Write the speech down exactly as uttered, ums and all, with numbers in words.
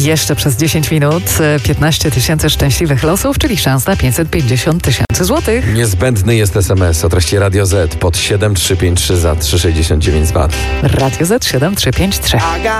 Jeszcze przez dziesięć minut piętnaście tysięcy szczęśliwych losów, czyli szans na pięćset pięćdziesiąt tysięcy złotych. Niezbędny jest es em es o treści Radio Z pod siedem trzy pięć trzy za trzy sześćdziesiąt dziewięć złotych. Radio Z siedem trzy pięć trzy.